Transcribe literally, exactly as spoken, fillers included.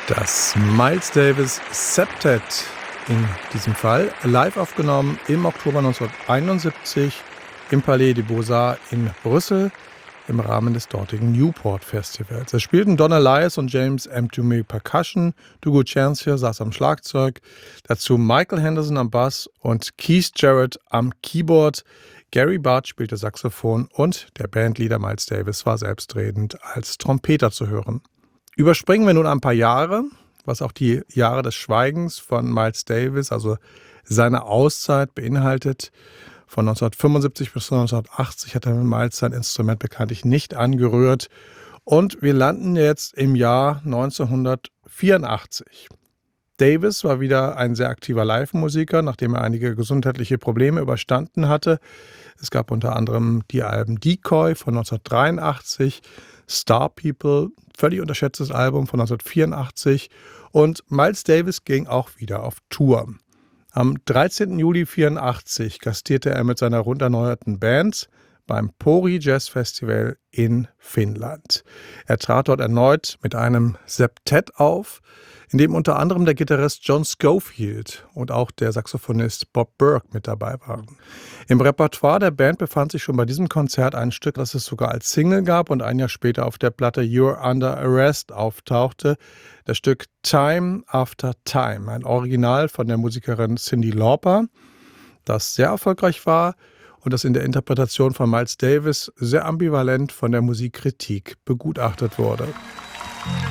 Das Miles Davis Septet in diesem Fall, live aufgenommen im Oktober neunzehnhunderteinundsiebzig im Palais des Beaux-Arts in Brüssel im Rahmen des dortigen Newport Festivals. Es spielten Don Alias und James M. Toomey Percussion, Dugo Chancellor saß am Schlagzeug, dazu Michael Henderson am Bass und Keith Jarrett am Keyboard. Gary Barth spielte Saxophon und der Bandleader Miles Davis war selbstredend als Trompeter zu hören. Überspringen wir nun ein paar Jahre, was auch die Jahre des Schweigens von Miles Davis, also seine Auszeit, beinhaltet. Von neunzehnhundertfünfundsiebzig bis neunzehnhundertachtzig hat er Miles sein Instrument bekanntlich nicht angerührt. Und wir landen jetzt im Jahr neunzehnhundertvierundachtzig. Davis war wieder ein sehr aktiver Live-Musiker, nachdem er einige gesundheitliche Probleme überstanden hatte. Es gab unter anderem die Alben Decoy von neunzehnhundertdreiundachtzig, Star People, völlig unterschätztes Album von neunzehnhundertvierundachtzig, und Miles Davis ging auch wieder auf Tour. Am dreizehnten Juli neunzehnhundertvierundachtzig gastierte er mit seiner rund erneuerten Band beim Pori Jazz Festival in Finnland. Er trat dort erneut mit einem Septett auf, in dem unter anderem der Gitarrist John Scofield und auch der Saxophonist Bob Burke mit dabei waren. Im Repertoire der Band befand sich schon bei diesem Konzert ein Stück, das es sogar als Single gab und ein Jahr später auf der Platte You're Under Arrest auftauchte, das Stück Time After Time, ein Original von der Musikerin Cyndi Lauper, das sehr erfolgreich war und das in der Interpretation von Miles Davis sehr ambivalent von der Musikkritik begutachtet wurde.